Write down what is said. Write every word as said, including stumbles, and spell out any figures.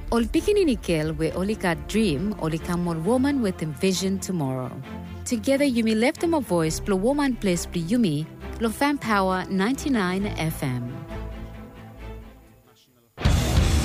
Ol bikini kel we olika dream olika more woman with a vision tomorrow. Together Yumi left them a voice, plus woman place plus Yumi, lo Fam Power ninety-nine F M.